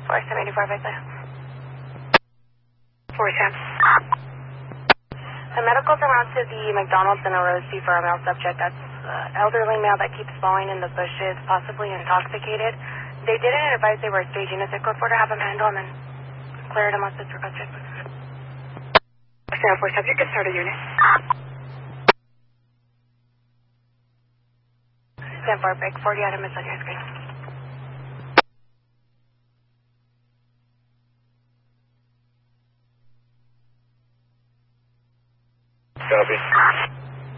4784 right there. 4 Sam. The medical's around to the McDonald's in a Rosie for a male subject. That's elderly male that keeps falling in the bushes, possibly intoxicated. They didn't advise they were staging a sick report to have him handle him and clear it unless it's requested. 4 subject, get started unit. 10-4 break, 40 items on your screen.